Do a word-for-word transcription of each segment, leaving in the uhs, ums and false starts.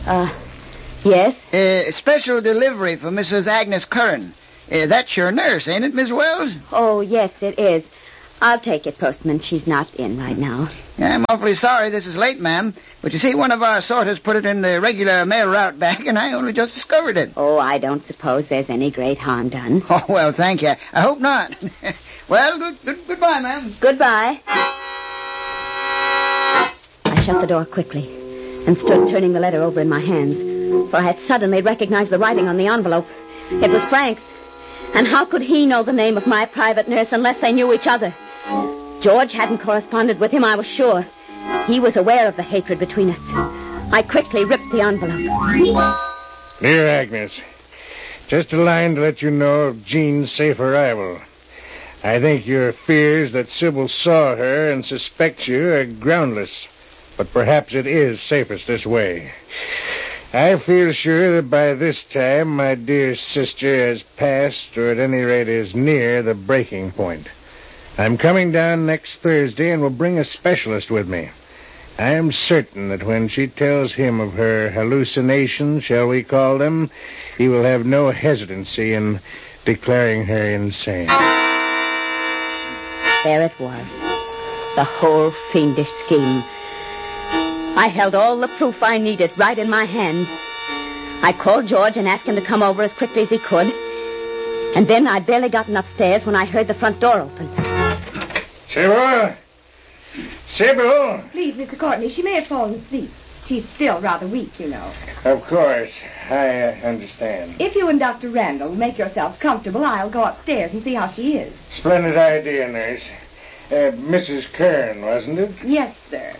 Uh, yes? Uh, special delivery for Missus Agnes Curran. Uh, that's your nurse, ain't it, Miss Wells? Oh, yes, it is. I'll take it, postman. She's not in right now. I'm awfully sorry this is late, ma'am. But you see, one of our sorters put it in the regular mail route bag, and I only just discovered it. Oh, I don't suppose there's any great harm done. Oh, well, thank you. I hope not. Well, good, good, goodbye, ma'am. Goodbye. I shut the door quickly and stood turning the letter over in my hands, for I had suddenly recognized the writing on the envelope. It was Frank's. And how could he know the name of my private nurse unless they knew each other? George hadn't corresponded with him, I was sure. He was aware of the hatred between us. I quickly ripped the envelope. Dear Agnes, just a line to let you know of Jean's safe arrival. I think your fears that Sybil saw her and suspects you are groundless, but perhaps it is safest this way. I feel sure that by this time my dear sister has passed, or at any rate is near, the breaking point. I'm coming down next Thursday and will bring a specialist with me. I am certain that when she tells him of her hallucinations, shall we call them, he will have no hesitancy in declaring her insane. There it was. The whole fiendish scheme. I held all the proof I needed right in my hand. I called George and asked him to come over as quickly as he could. And then I'd barely gotten upstairs when I heard the front door open. Sybil? Sybil? Please, Mister Courtney, she may have fallen asleep. She's still rather weak, you know. Of course. I uh, understand. If you and Doctor Randall make yourselves comfortable, I'll go upstairs and see how she is. Splendid idea, nurse. Uh, Missus Kern, wasn't it? Yes, sir.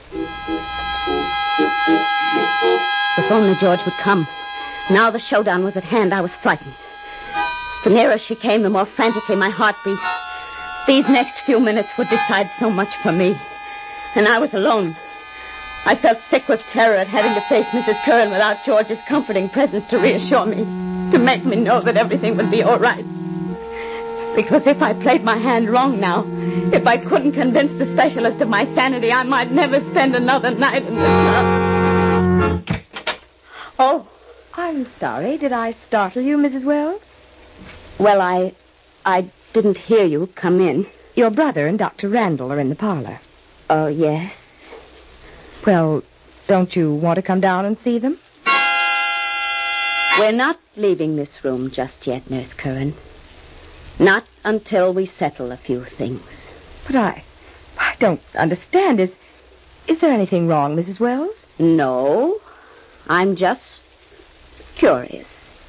If only George would come. Now the showdown was at hand, I was frightened. The nearer she came, the more frantically my heart beat. These next few minutes would decide so much for me. And I was alone. I felt sick with terror at having to face Missus Curran without George's comforting presence to reassure me, to make me know that everything would be all right. Because if I played my hand wrong now, if I couldn't convince the specialist of my sanity, I might never spend another night in this house. Oh. I'm sorry. Did I startle you, Missus Wells? Well, I... I didn't hear you come in. Your brother and Doctor Randall are in the parlor. Oh, yes? Well, don't you want to come down and see them? We're not leaving this room just yet, Nurse Curran. Not until we settle a few things. But I... I don't understand. Is... Is there anything wrong, Missus Wells? No. I'm just curious.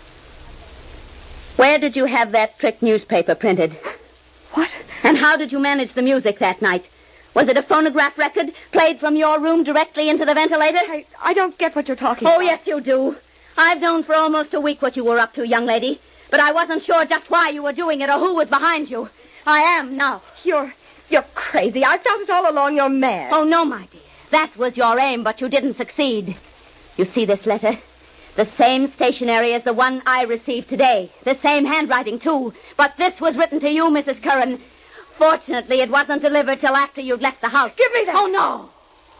Where did you have that trick newspaper printed? What? And how did you manage the music that night? Was it a phonograph record played from your room directly into the ventilator? I, I don't get what you're talking oh, about. Oh, yes, you do. I've known for almost a week what you were up to, young lady. But I wasn't sure just why you were doing it or who was behind you. I am now. You're... You're crazy. I felt it all along. You're mad. Oh, no, my dear. That was your aim, but you didn't succeed. You see this letter? The same stationery as the one I received today. The same handwriting, too. But this was written to you, Missus Curran. Fortunately, it wasn't delivered till after you'd left the house. Give me that. Oh, no.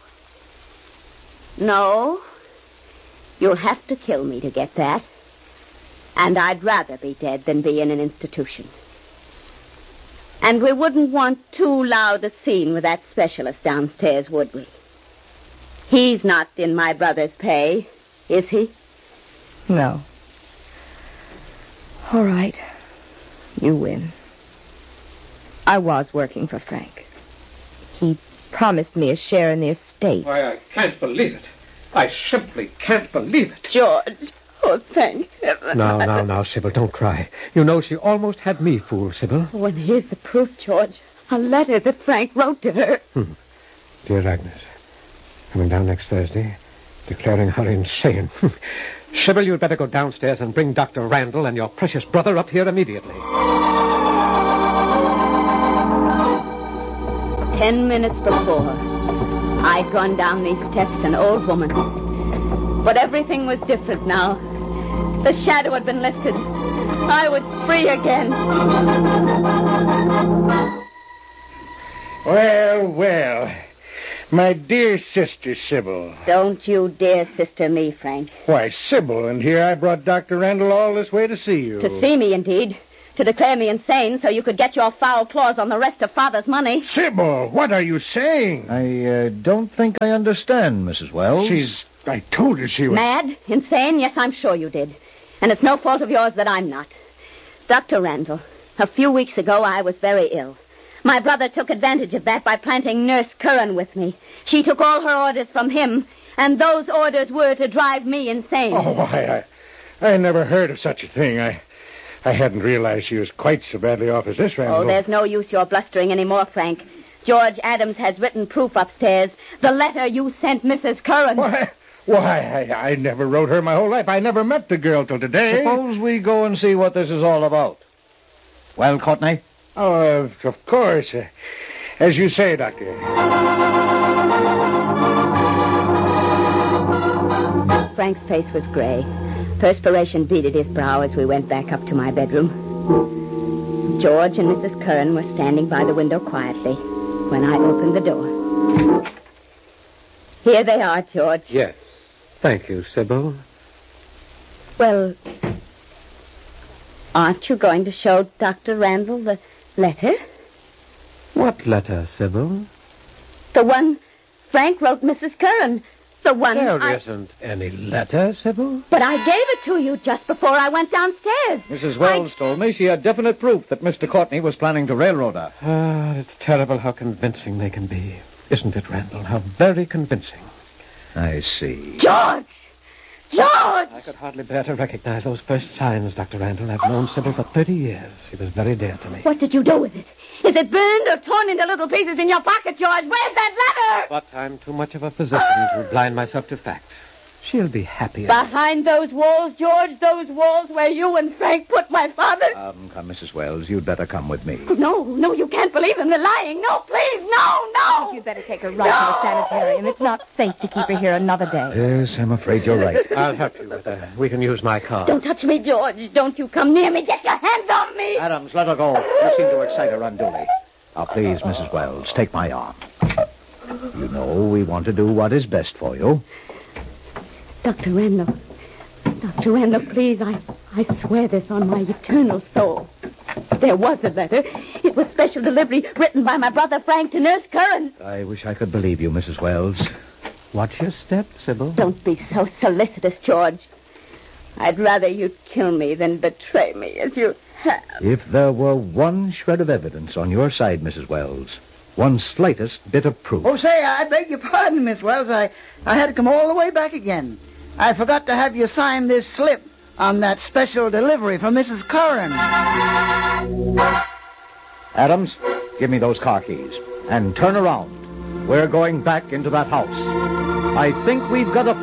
No. You'll have to kill me to get that. And I'd rather be dead than be in an institution. And we wouldn't want too loud a scene with that specialist downstairs, would we? He's not in my brother's pay, is he? No. All right. You win. I was working for Frank. He promised me a share in the estate. Why, I can't believe it. I simply can't believe it. George. Oh, thank heaven. Now, now, now, Sybil, don't cry. You know she almost had me fooled, Sybil. Oh, and here's the proof, George. A letter that Frank wrote to her. Hmm. Dear Agnes, coming down next Thursday, declaring her insane. Sybil, you'd better go downstairs and bring Doctor Randall and your precious brother up here immediately. Ten minutes before, I'd gone down these steps an old woman. But everything was different now. The shadow had been lifted. I was free again. Well, well. My dear sister, Sybil. Don't you dare sister me, Frank. Why, Sybil, and here I brought Doctor Randall all this way to see you. To see me, indeed. To declare me insane so you could get your foul claws on the rest of Father's money. Sybil, what are you saying? I uh, don't think I understand, Missus Wells. She's... I told you she was... Mad? Insane? Yes, I'm sure you did. And it's no fault of yours that I'm not. Doctor Randall, a few weeks ago I was very ill. My brother took advantage of that by planting Nurse Curran with me. She took all her orders from him, and those orders were to drive me insane. Oh, why, I, I never heard of such a thing. I... I hadn't realized she was quite so badly off as this, Randall. Oh, there's no use your blustering anymore, Frank. George Adams has written proof upstairs. The letter you sent Missus Curran. Why, why I, I never wrote her my whole life. I never met the girl till today. Suppose we go and see what this is all about. Well, Courtney? Oh, uh, of course. Uh, as you say, Doctor. Frank's face was gray. Perspiration beaded his brow as we went back up to my bedroom. George and Missus Curran were standing by the window quietly when I opened the door. Here they are, George. Yes. Thank you, Sybil. Well, aren't you going to show Doctor Randall the letter? What letter, Sybil? The one Frank wrote Missus Curran. The one There I... isn't any letter, Sybil. But I gave it to you just before I went downstairs. Missus Wells I... told me she had definite proof that Mister Courtney was planning to railroad her. Ah, it's terrible how convincing they can be. Isn't it, Randall? How very convincing. I see. George! George! I could hardly bear to recognize those first signs, Doctor Randall. I've known Sybil for thirty years. She was very dear to me. What did you do with it? Is it burned or torn into little pieces in your pocket, George? Where's that letter? But I'm too much of a physician to blind myself to facts. She'll be happy. Behind those walls, George, those walls where you and Frank put my father. Um, come, Missus Wells, you'd better come with me. No, no, you can't believe them. They're lying. No, please, no, no. You'd better take her right no. to the sanitarium. It's not safe to keep her here another day. Yes, I'm afraid you're right. I'll help you with her. We can use my car. Don't touch me, George. Don't you come near me. Get your hands off me. Adams, let her go. You seem to excite her unduly. Now, please, Missus Wells, take my arm. You know we want to do what is best for you. Doctor Randall. Doctor Randall, please, I, I swear this on my eternal soul. There was a letter. It was special delivery written by my brother Frank to Nurse Curran. I wish I could believe you, Missus Wells. Watch your step, Sybil. Don't be so solicitous, George. I'd rather you'd kill me than betray me as you have. If there were one shred of evidence on your side, Missus Wells, one slightest bit of proof. Oh, say, I beg your pardon, Miss Wells. I, I had to come all the way back again. I forgot to have you sign this slip on that special delivery from Missus Curran. Adams, give me those car keys. And turn around. We're going back into that house. I think we've got a